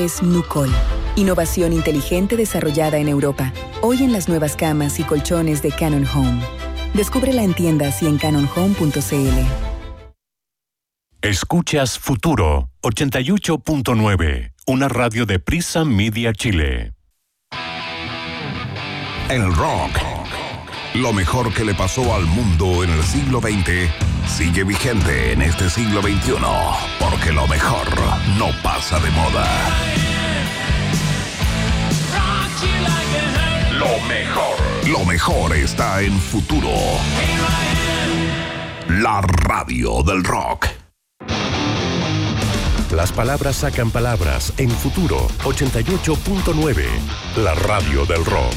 es Nucol. Innovación inteligente desarrollada en Europa. Hoy en las nuevas camas y colchones de Canon Home. Descúbrela en tiendas y en canonhome.cl. Escuchas Futuro 88.9, una radio de Prisa Media Chile. El rock, lo mejor que le pasó al mundo en el siglo XX, sigue vigente en este siglo XXI, porque lo mejor no pasa de moda. Lo mejor está en Futuro, la radio del rock. Las palabras sacan palabras en Futuro 88.9, la radio del rock.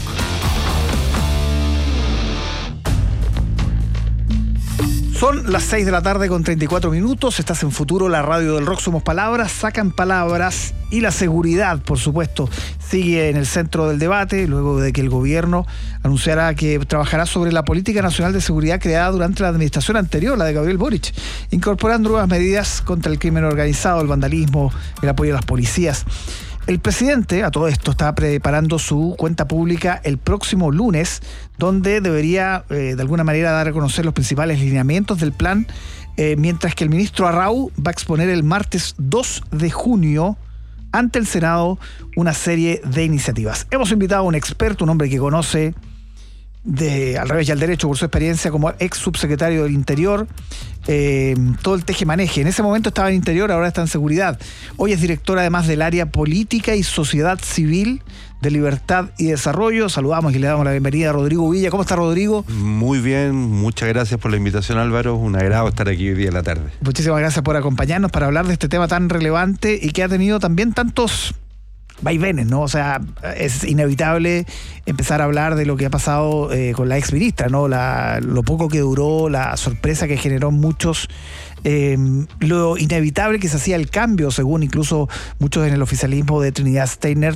Son las 6 de la tarde con 34 minutos. Estás en Futuro, la radio del rock. Somos palabras, sacan palabras. Y la seguridad, por supuesto, sigue en el centro del debate, luego de que el gobierno anunciara que trabajará sobre la política nacional de seguridad creada durante la administración anterior, la de Gabriel Boric, incorporando nuevas medidas contra el crimen organizado, el vandalismo, el apoyo a las policías. El presidente, a todo esto, está preparando su cuenta pública el próximo lunes, donde debería, de alguna manera, dar a conocer los principales lineamientos del plan, mientras que el ministro Arrau va a exponer el martes 2 de junio ante el Senado una serie de iniciativas. Hemos invitado a un experto, un hombre que conoce al revés y al derecho por su experiencia como ex subsecretario del Interior, todo el teje-maneje. En ese momento estaba en Interior, ahora está en Seguridad. Hoy es director además del área Política y Sociedad Civil de Libertad y Desarrollo. Saludamos y le damos la bienvenida a Rodrigo Villa. ¿Cómo está, Rodrigo? Muy bien, muchas gracias por la invitación, Álvaro. Un agrado estar aquí hoy día en la tarde. Muchísimas gracias por acompañarnos para hablar de este tema tan relevante y que ha tenido también tantos vaivenes, ¿no? O sea, es inevitable empezar a hablar de lo que ha pasado con la ex ministra, ¿no? Lo poco que duró, la sorpresa que generó en muchos, lo inevitable que se hacía el cambio, según incluso muchos en el oficialismo de Trinidad Steiner,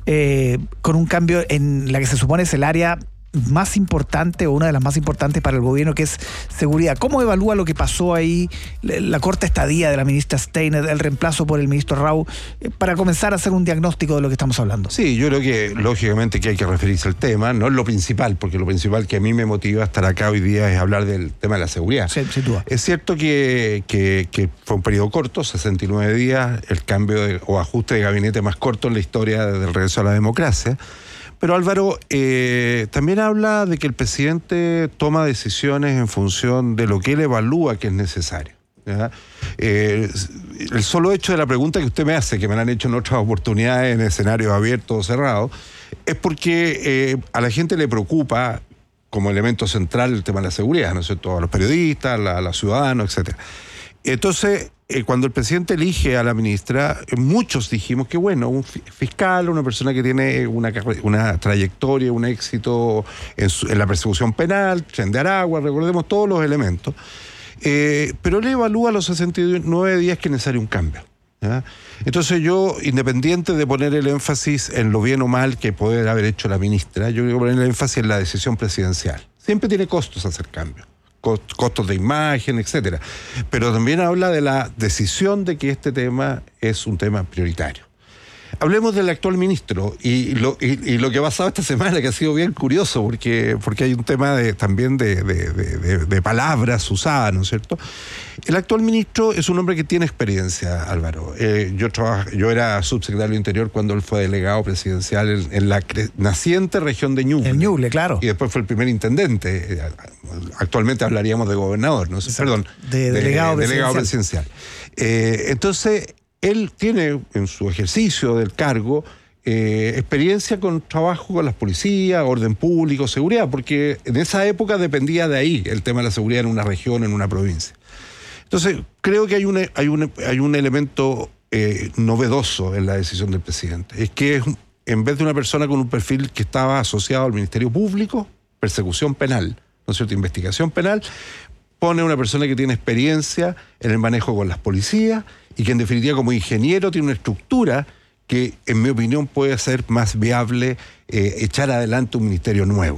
con un cambio en la que se supone es el área más importante o una de las más importantes para el gobierno, que es seguridad. ¿Cómo evalúa lo que pasó ahí, la corta estadía de la ministra Steiner, el reemplazo por el ministro Arrau, para comenzar a hacer un diagnóstico de lo que estamos hablando? Sí, yo creo que lógicamente que hay que referirse al tema, no es lo principal, porque lo principal que a mí me motiva a estar acá hoy día es hablar del tema de la seguridad. Sí, sin duda. Es cierto que fue un periodo corto, 69 días, el cambio o ajuste de gabinete más corto en la historia del regreso a la democracia. Pero Álvaro, también habla de que el presidente toma decisiones en función de lo que él evalúa que es necesario, ¿ya? El solo hecho de la pregunta que usted me hace, que me la han hecho en otras oportunidades en escenarios abiertos o cerrados, es porque a la gente le preocupa como elemento central el tema de la seguridad, ¿no es cierto? A los periodistas, a los ciudadanos, etc. Entonces, cuando el presidente elige a la ministra, muchos dijimos que bueno, un fiscal, una persona que tiene una trayectoria, un éxito en la persecución penal, Tren de Aragua, recordemos todos los elementos, pero él evalúa a los 69 días que es necesario un cambio, ¿ya? Entonces yo, independiente de poner el énfasis en lo bien o mal que puede haber hecho la ministra, yo quiero poner el énfasis en la decisión presidencial. Siempre tiene costos hacer cambios. Costos de imagen, etcétera. Pero también habla de la decisión de que este tema es un tema prioritario. Hablemos del actual ministro y lo que ha pasado esta semana, que ha sido bien curioso, porque hay un tema también de palabras usadas, ¿no es cierto? El actual ministro es un hombre que tiene experiencia, Álvaro. Yo era subsecretario de Interior cuando él fue delegado presidencial en la naciente región de Ñuble. En Ñuble, claro. Y después fue el primer intendente. Actualmente hablaríamos de gobernador, ¿no? Perdón, de delegado presidencial. Entonces, él tiene en su ejercicio del cargo experiencia con trabajo con las policías, orden público, seguridad, porque en esa época dependía de ahí el tema de la seguridad en una región, en una provincia. Entonces, creo que hay un elemento novedoso en la decisión del presidente. Es que en vez de una persona con un perfil que estaba asociado al Ministerio Público, persecución penal, ¿no es cierto?, investigación penal, pone a una persona que tiene experiencia en el manejo con las policías y que en definitiva como ingeniero tiene una estructura que en mi opinión puede ser más viable echar adelante un ministerio nuevo.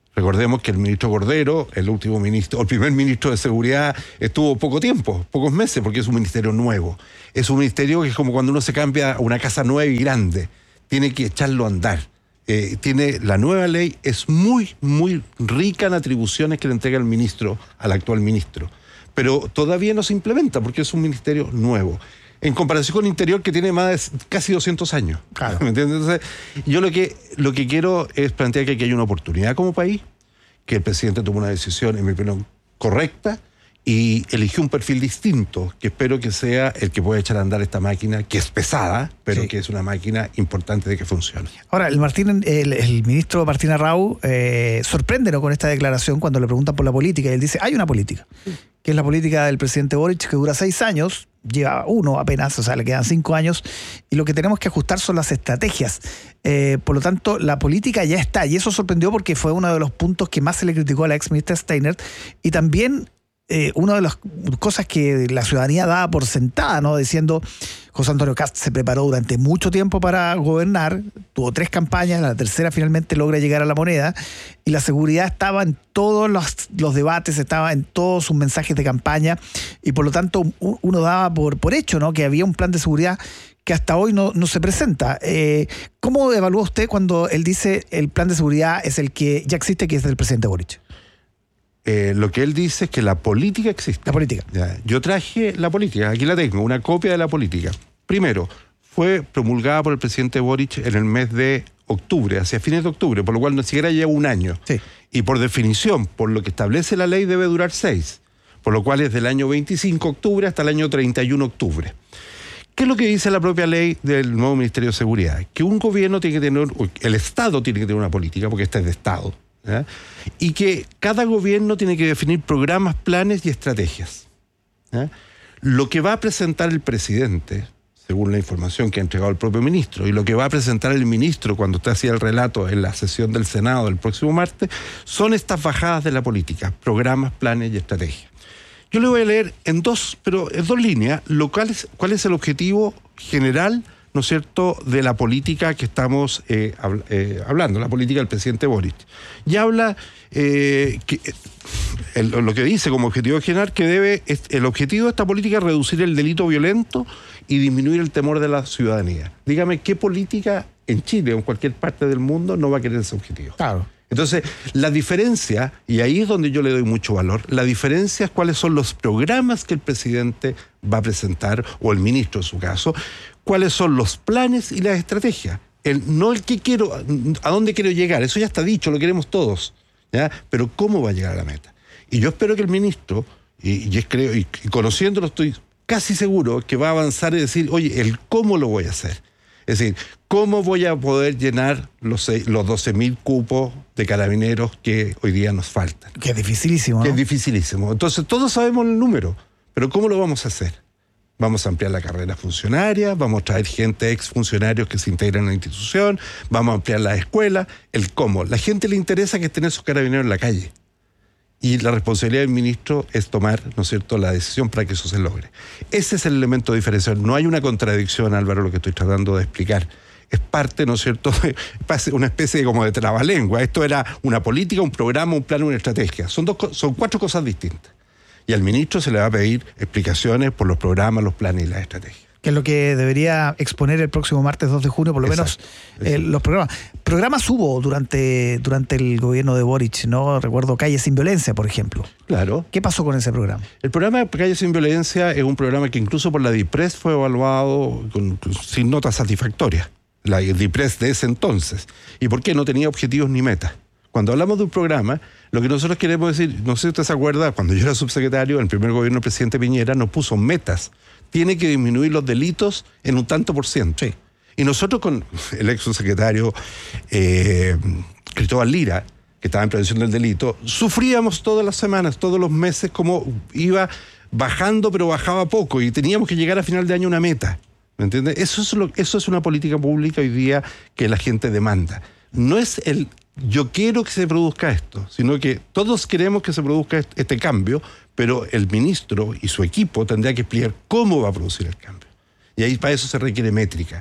Recordemos que el ministro Cordero, el primer ministro de Seguridad, estuvo poco tiempo, pocos meses, porque es un ministerio nuevo. Es un ministerio que es como cuando uno se cambia a una casa nueva y grande. Tiene que echarlo a andar. La nueva ley es muy, muy rica en atribuciones que le entrega el ministro al actual ministro. Pero todavía no se implementa porque es un ministerio nuevo. En comparación con Interior, que tiene más de casi 200 años. Claro. ¿Me entiendes? Entonces, yo lo que quiero es plantear que aquí hay una oportunidad como país, que el presidente tomó una decisión, en mi opinión, correcta, y eligió un perfil distinto, que espero que sea el que pueda echar a andar esta máquina, que es pesada, pero que es una máquina importante de que funcione. Ahora, el ministro Martín Arrau sorprende, ¿no?, con esta declaración cuando le preguntan por la política, y él dice, hay una política, que es la política del presidente Boric, que dura 6 años, lleva 1 apenas, o sea, le quedan 5 años, y lo que tenemos que ajustar son las estrategias. Por lo tanto, la política ya está, y eso sorprendió porque fue uno de los puntos que más se le criticó a la ex ministra Steiner, y también una de las cosas que la ciudadanía daba por sentada, ¿no?, diciendo, José Antonio Kast se preparó durante mucho tiempo para gobernar, tuvo 3 campañas, la tercera finalmente logra llegar a la moneda, y la seguridad estaba en todos los debates, estaba en todos sus mensajes de campaña, y por lo tanto uno daba por hecho, ¿no?, que había un plan de seguridad que hasta hoy no se presenta. ¿Cómo evalúa usted cuando él dice el plan de seguridad es el que ya existe, que es del presidente Boric? Lo que él dice es que la política existe. La política. Ya, yo traje la política, aquí la tengo, una copia de la política. Primero, fue promulgada por el presidente Boric en el mes de octubre, hacia fines de octubre, por lo cual ni siquiera lleva un año. Sí. Y por definición, por lo que establece la ley, debe durar 6, por lo cual es del año 25 de octubre hasta el año 31 de octubre. ¿Qué es lo que dice la propia ley del nuevo Ministerio de Seguridad? Que un gobierno tiene que tener, el Estado tiene que tener una política, porque esta es de Estado, ¿ya? Y que cada gobierno tiene que definir programas, planes y estrategias, ¿ya? Lo que va a presentar el presidente, según la información que ha entregado el propio ministro, y lo que va a presentar el ministro cuando usted hacía el relato en la sesión del Senado del próximo martes, son estas bajadas de la política, programas, planes y estrategias. Yo le voy a leer en dos líneas cuál es el objetivo general, ¿no es cierto?, de la política que estamos hablando, la política del presidente Boric. Y habla lo que dice como objetivo general, el objetivo de esta política es reducir el delito violento y disminuir el temor de la ciudadanía. Dígame, ¿qué política en Chile o en cualquier parte del mundo no va a querer ese objetivo? Claro. Entonces, la diferencia, y ahí es donde yo le doy mucho valor, la diferencia es cuáles son los programas que el presidente va a presentar, o el ministro en su caso, cuáles son los planes y las estrategias. No el que quiero, a dónde quiero llegar, eso ya está dicho, lo queremos todos, ¿ya? Pero cómo va a llegar a la meta. Y yo espero que el ministro, y conociéndolo estoy casi seguro, que va a avanzar y decir, oye, el cómo lo voy a hacer. Es decir, ¿cómo voy a poder llenar los 12.000 cupos de carabineros que hoy día nos faltan? Que es dificilísimo, ¿no? Que es dificilísimo. Entonces, todos sabemos el número, pero ¿cómo lo vamos a hacer? Vamos a ampliar la carrera funcionaria, vamos a traer gente, exfuncionarios que se integren en la institución, vamos a ampliar las escuelas, el cómo. La gente le interesa que estén esos carabineros en la calle. Y la responsabilidad del ministro es tomar, ¿no es cierto?, la decisión para que eso se logre. Ese es el elemento diferencial. No hay una contradicción, Álvaro, lo que estoy tratando de explicar. Es parte, ¿no es cierto?, una especie como de trabalengua. Esto era una política, un programa, un plan, una estrategia. Son 4 cosas distintas. Y al ministro se le va a pedir explicaciones por los programas, los planes y las estrategias. Que es lo que debería exponer el próximo martes 2 de junio, por lo menos los programas. Programas hubo durante el gobierno de Boric, ¿no? Recuerdo Calle Sin Violencia, por ejemplo. Claro. ¿Qué pasó con ese programa? El programa Calle Sin Violencia es un programa que incluso por la DIPRES fue evaluado sin notas satisfactorias. La DIPRES de ese entonces. ¿Y por qué? No tenía objetivos ni metas. Cuando hablamos de un programa, lo que nosotros queremos decir, no sé si usted se acuerda, cuando yo era subsecretario, en el primer gobierno del presidente Piñera nos puso metas. Tiene que disminuir los delitos en un tanto por ciento. Sí. Y nosotros con el ex subsecretario Cristóbal Lira, que estaba en prevención del delito, sufríamos todas las semanas, todos los meses, como iba bajando, pero bajaba poco, y teníamos que llegar a final de año a una meta. ¿Me entiendes? Eso es una política pública hoy día que la gente demanda. No es yo quiero que se produzca esto, sino que todos queremos que se produzca este cambio, pero el ministro y su equipo tendrá que explicar cómo va a producir el cambio. Y ahí para eso se requiere métrica,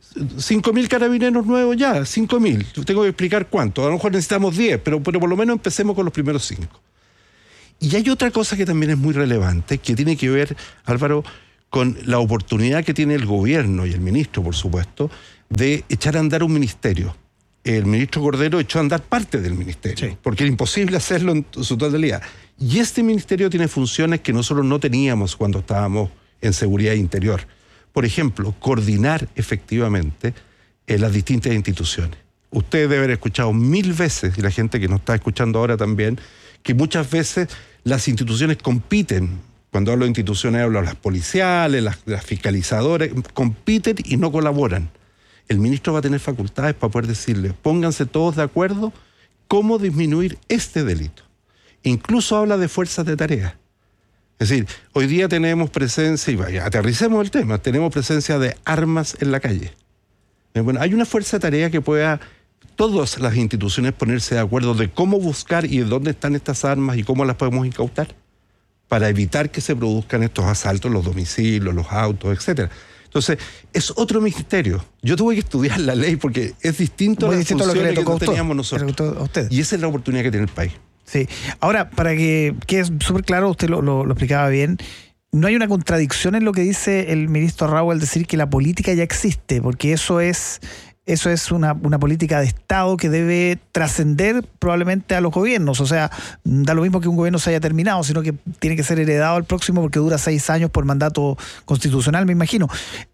5.000 carabineros nuevos ya, 5.000. Tengo que explicar cuánto. A lo mejor necesitamos 10, pero por lo menos empecemos con los primeros 5. Y hay otra cosa que también es muy relevante, que tiene que ver, Álvaro, con la oportunidad que tiene el gobierno y el ministro, por supuesto, de echar a andar un ministerio. El ministro Cordero echó a andar parte del ministerio, sí, porque era imposible hacerlo en su totalidad. Y este ministerio tiene funciones que nosotros no teníamos cuando estábamos en seguridad interior. Por ejemplo, coordinar efectivamente las distintas instituciones. Ustedes deben haber escuchado 1000 veces, y la gente que nos está escuchando ahora también, que muchas veces las instituciones compiten. Cuando hablo de instituciones hablo de las policiales, las fiscalizadoras, compiten y no colaboran. El ministro va a tener facultades para poder decirle, pónganse todos de acuerdo cómo disminuir este delito. Incluso habla de fuerzas de tarea. Es decir, hoy día tenemos presencia, y vaya, aterricemos el tema, tenemos presencia de armas en la calle. Bueno, hay una fuerza de tarea que pueda todas las instituciones ponerse de acuerdo de cómo buscar y de dónde están estas armas y cómo las podemos incautar para evitar que se produzcan estos asaltos, los domicilios, los autos, etcétera. Entonces, es otro ministerio. Yo tuve que estudiar la ley porque es distinto a las funciones que no teníamos nosotros. Y esa es la oportunidad que tiene el país. Sí. Ahora, para que quede súper claro, usted lo explicaba bien, no hay una contradicción en lo que dice el ministro Raúl al decir que la política ya existe, porque eso es una política de Estado que debe trascender probablemente a los gobiernos. O sea, da lo mismo que un gobierno se haya terminado, sino que tiene que ser heredado al próximo porque dura 6 años por mandato constitucional, me imagino.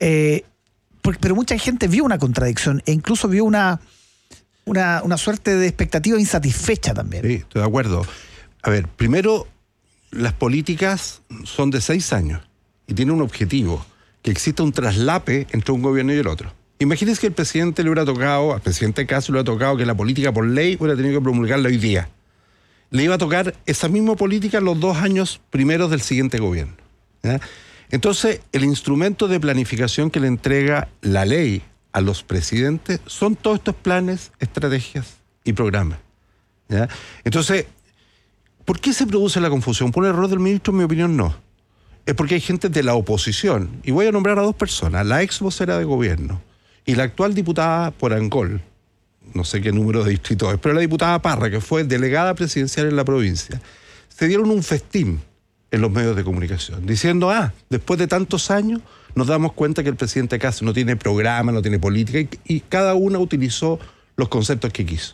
Pero mucha gente vio una contradicción e incluso vio una suerte de expectativa insatisfecha también. Sí, estoy de acuerdo. A ver, primero, las políticas son de 6 años y tienen un objetivo, que exista un traslape entre un gobierno y el otro. Imagínense que al presidente Castro le hubiera tocado que la política por ley hubiera tenido que promulgarla hoy día. Le iba a tocar esa misma política los 2 años primeros del siguiente gobierno, ¿ya? Entonces, el instrumento de planificación que le entrega la ley a los presidentes son todos estos planes, estrategias y programas, ¿ya? Entonces, ¿por qué se produce la confusión? ¿Por un error del ministro? En mi opinión, no. Es porque hay gente de la oposición, y voy a nombrar a 2 personas, la ex vocera de gobierno y la actual diputada por Angol, no sé qué número de distrito es, pero la diputada Parra, que fue delegada presidencial en la provincia, se dieron un festín en los medios de comunicación, diciendo, después de tantos años nos damos cuenta que el presidente Castro no tiene programa, no tiene política, y cada una utilizó los conceptos que quiso.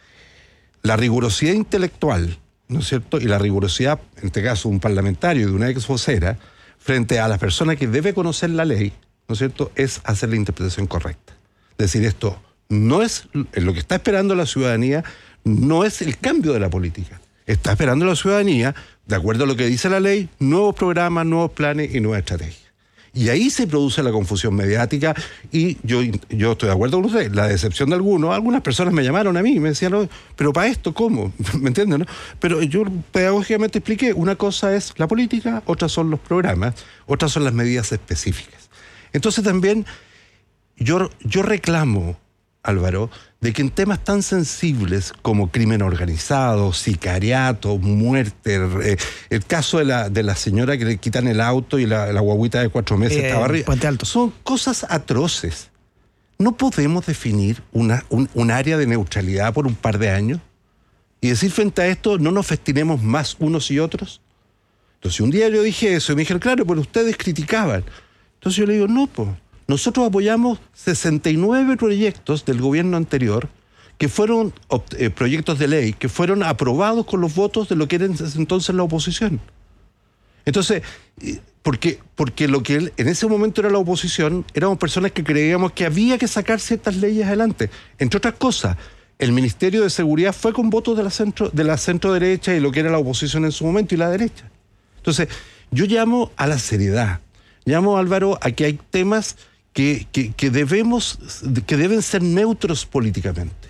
La rigurosidad intelectual, ¿no es cierto?, y la rigurosidad, en este caso, de un parlamentario y de una ex vocera, frente a la persona que debe conocer la ley, ¿no es cierto?, es hacer la interpretación correcta. Es decir, esto no es lo que está esperando la ciudadanía, no es el cambio de la política. Está esperando la ciudadanía, de acuerdo a lo que dice la ley, nuevos programas, nuevos planes y nuevas estrategias. Y ahí se produce la confusión mediática y yo estoy de acuerdo con usted, la decepción de algunas personas me llamaron a mí y me decían, pero para esto, ¿cómo? ¿Me entienden, no? Pero yo pedagógicamente expliqué, una cosa es la política, otras son los programas, otras son las medidas específicas. Entonces también yo reclamo, Álvaro, de que en temas tan sensibles como crimen organizado, sicariato, muerte, el caso de la señora que le quitan el auto y la guaguita de 4 meses estaba arriba, Puente Alto, son cosas atroces. ¿No podemos definir un área de neutralidad por un par de años? Y decir frente a esto, no nos festinemos más unos y otros. Entonces un día yo dije eso y me dijeron, claro, pero ustedes criticaban. Entonces yo le digo, no, pues. Nosotros apoyamos 69 proyectos del gobierno anterior que fueron proyectos de ley que fueron aprobados con los votos de lo que era entonces la oposición. Entonces, porque lo que en ese momento era la oposición, éramos personas que creíamos que había que sacar ciertas leyes adelante. Entre otras cosas, el Ministerio de Seguridad fue con votos de la centro derecha y lo que era la oposición en su momento y la derecha. Entonces, yo llamo a la seriedad. Llamo, Álvaro, a que hay temas que deben ser neutros políticamente.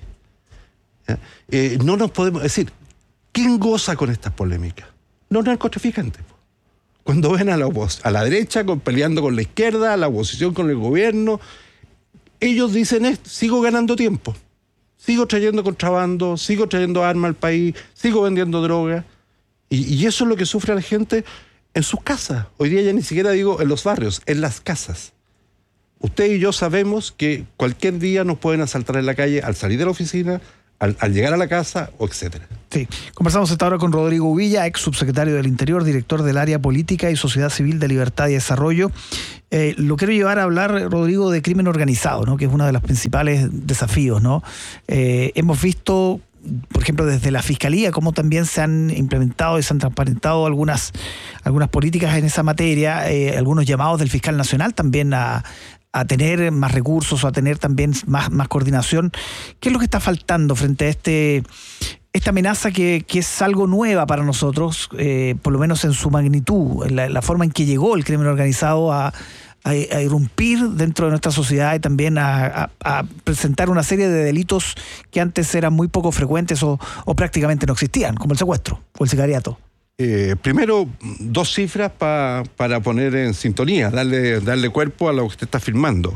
No nos podemos decir, ¿quién goza con estas polémicas? Los narcotraficantes. Cuando ven a la derecha peleando con la izquierda, a la oposición con el gobierno, ellos dicen esto, sigo ganando tiempo, sigo trayendo contrabando, sigo trayendo armas al país, sigo vendiendo droga, y eso es lo que sufre la gente en sus casas. Hoy día ya ni siquiera digo en los barrios, en las casas. Usted y yo sabemos que cualquier día nos pueden asaltar en la calle al salir de la oficina, al llegar a la casa, o etcétera. Sí, conversamos esta hora con Rodrigo Uvilla, ex subsecretario del Interior, director del área Política y Sociedad Civil de Libertad y Desarrollo. Lo quiero llevar a hablar, Rodrigo, de crimen organizado, ¿no? Que es uno de los principales desafíos, ¿no? Hemos visto, por ejemplo, desde la Fiscalía, cómo también se han implementado y se han transparentado algunas políticas en esa materia, algunos llamados del fiscal nacional también a tener más recursos o a tener también más coordinación. ¿Qué es lo que está faltando frente a esta amenaza que es algo nueva para nosotros, por lo menos en su magnitud, la forma en que llegó el crimen organizado a irrumpir dentro de nuestra sociedad y también a presentar una serie de delitos que antes eran muy poco frecuentes o prácticamente no existían, como el secuestro o el sicariato? Primero, 2 cifras para poner en sintonía, darle cuerpo a lo que usted está afirmando.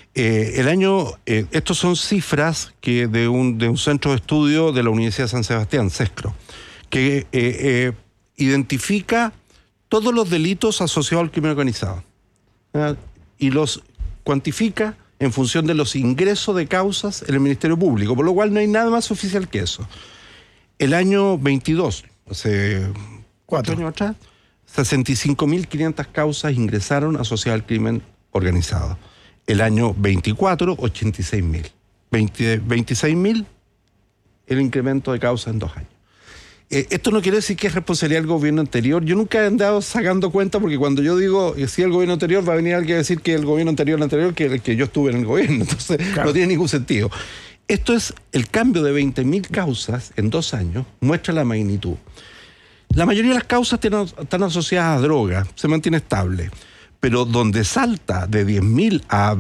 Estos son cifras que de un centro de estudio de la Universidad de San Sebastián, CESCRO, que identifica todos los delitos asociados al crimen organizado, y los cuantifica en función de los ingresos de causas en el Ministerio Público, por lo cual no hay nada más oficial que eso. El año 22, hace 4 años atrás, 65.500 causas ingresaron asociadas al crimen organizado. El año 24, 86.000. 26.000 el incremento de causas en 2 años. Esto no quiere decir que es responsabilidad del gobierno anterior. Yo nunca he andado sacando cuenta, porque cuando yo digo si el gobierno anterior, va a venir alguien a decir que el gobierno anterior, que yo estuve en el gobierno. Entonces, claro, no tiene ningún sentido. Esto es el cambio de 20.000 causas en 2 años, muestra la magnitud. La mayoría de las causas están asociadas a droga, se mantiene estable, pero donde salta de 10.000 a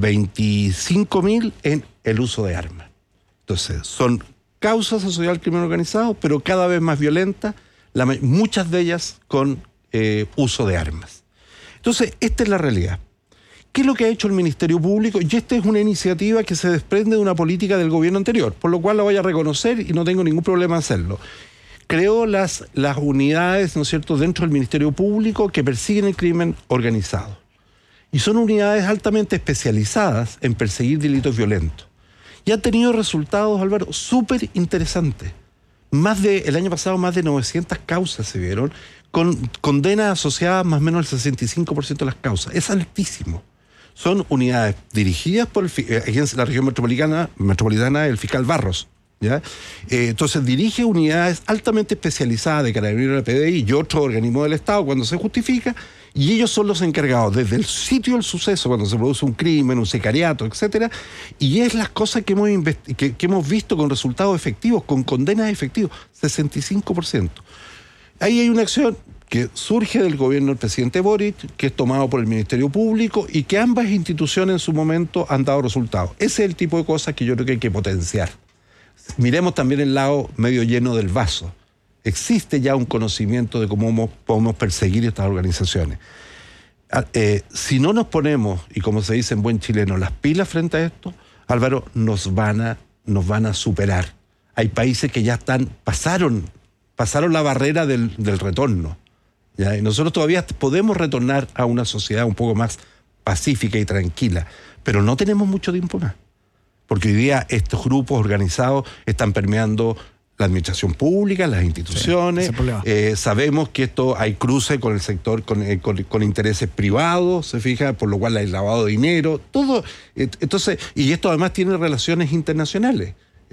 25.000 en el uso de armas. Entonces, son causas asociadas al crimen organizado, pero cada vez más violentas, muchas de ellas con uso de armas. Entonces, esta es la realidad. ¿Qué es lo que ha hecho el Ministerio Público? Y esta es una iniciativa que se desprende de una política del gobierno anterior, por lo cual la voy a reconocer y no tengo ningún problema en hacerlo. Creó las unidades, ¿no es cierto?, dentro del Ministerio Público que persiguen el crimen organizado. Y son unidades altamente especializadas en perseguir delitos violentos. Y han tenido resultados, Álvaro, súper interesantes. El año pasado más de 900 causas se vieron, con condenas asociadas más o menos al 65% de las causas. Es altísimo. Son unidades dirigidas por aquí en la región metropolitana el fiscal Barros, ¿ya? Entonces dirige unidades altamente especializadas de Carabineros, de PDI y otros organismos del Estado cuando se justifica, y ellos son los encargados desde el sitio del suceso, cuando se produce un crimen, un sicariato, etcétera, y es las cosas que hemos visto con resultados efectivos, con condenas efectivas, 65%. Ahí hay una acción que surge del gobierno del presidente Boric, que es tomado por el Ministerio Público y que ambas instituciones en su momento han dado resultados. Ese es el tipo de cosas que yo creo que hay que potenciar. Miremos también el lado medio lleno del vaso. Existe ya un conocimiento de cómo podemos perseguir estas organizaciones. Si no nos ponemos, y como se dice en buen chileno, las pilas frente a esto, Álvaro, nos van a superar. Hay países que ya pasaron la barrera del retorno, ¿ya? Y nosotros todavía podemos retornar a una sociedad un poco más pacífica y tranquila, pero no tenemos mucho tiempo más. Porque hoy día estos grupos organizados están permeando la administración pública, las instituciones. Sí, sabemos que hay cruce con el sector, con intereses privados, se fija, por lo cual hay lavado de dinero, todo. Entonces, y esto además tiene relaciones internacionales.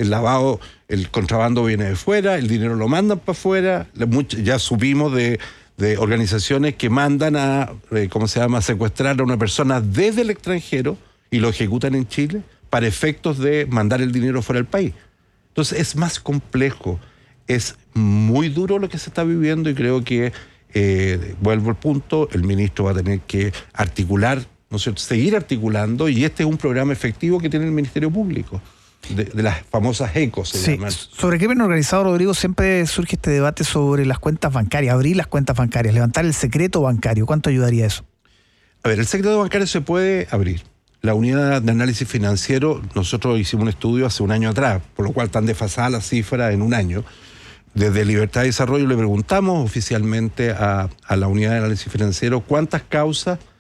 El contrabando viene de fuera, el dinero lo mandan para afuera. Ya supimos de organizaciones que mandan a secuestrar a una persona desde el extranjero y lo ejecutan en Chile para efectos de mandar el dinero fuera del país. Entonces es más complejo, es muy duro lo que se está viviendo y creo que, vuelvo al punto, el ministro va a tener que articular, ¿no es cierto?, seguir articulando, y este es un programa efectivo que tiene el Ministerio Público, de las famosas ECOs. Sí. Sobre crimen organizado, Rodrigo, siempre surge este debate sobre las cuentas bancarias, abrir las cuentas bancarias, levantar el secreto bancario. ¿Cuánto ayudaría eso? A ver, el secreto bancario se puede abrir. La unidad de análisis financiero, nosotros hicimos un estudio hace un año atrás, por lo cual están desfasadas las cifras en un año. Desde Libertad y Desarrollo le preguntamos oficialmente a la unidad de análisis financiero cuántas causas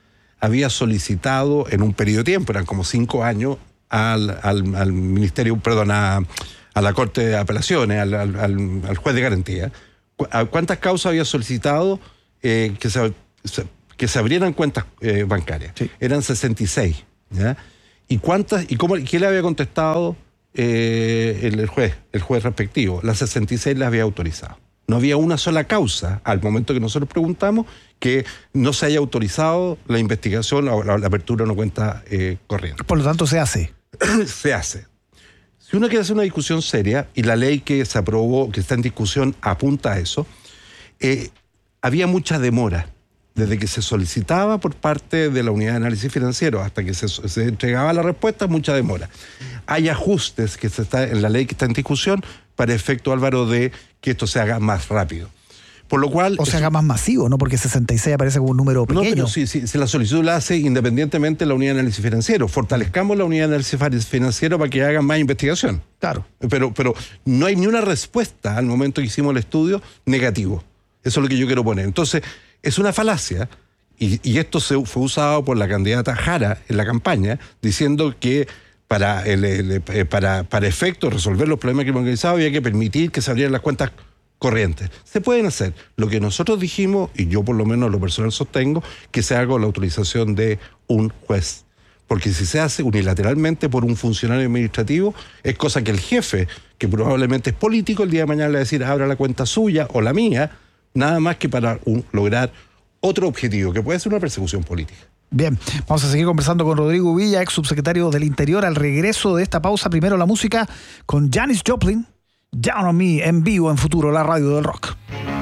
había solicitado en un periodo de tiempo, eran como 5 años, al Ministerio, perdón, a la Corte de Apelaciones, al juez de garantía, cuántas causas había solicitado que se abrieran cuentas bancarias. Sí. Eran 66. ¿Ya? ¿Y qué le había contestado el juez respectivo? Las 66 las había autorizado. No había una sola causa, al momento que nosotros preguntamos, que no se haya autorizado la investigación o la apertura de una cuenta corriente. Por lo tanto, se hace. Se hace. Si uno quiere hacer una discusión seria, y la ley que se aprobó, que está en discusión, apunta a eso, había mucha demora. Desde que se solicitaba por parte de la unidad de análisis financiero hasta que se entregaba la respuesta, mucha demora. Hay ajustes que en la ley que está en discusión para efecto, Álvaro, de que esto se haga más rápido. Por lo cual... O se haga más masivo, ¿no? Porque 66 aparece como un número pequeño. No, pero si la solicitud la hace independientemente la unidad de análisis financiero. Fortalezcamos la unidad de análisis financiero para que hagan más investigación. Claro. Pero no hay ni una respuesta al momento que hicimos el estudio negativo. Eso es lo que yo quiero poner. Entonces... es una falacia, y esto fue usado por la candidata Jara en la campaña, diciendo que para efecto de resolver los problemas crimen organizado había que permitir que se abrieran las cuentas corrientes. Se pueden hacer. Lo que nosotros dijimos, y yo por lo menos lo personal sostengo, que se haga con la autorización de un juez. Porque si se hace unilateralmente por un funcionario administrativo, es cosa que el jefe, que probablemente es político, el día de mañana le va a decir, abra la cuenta suya o la mía, nada más que para lograr otro objetivo, que puede ser una persecución política. Bien, vamos a seguir conversando con Rodrigo Villa, ex subsecretario del Interior, al regreso de esta pausa. Primero la música con Janis Joplin, Down on Me, en vivo en Futuro, la radio del rock.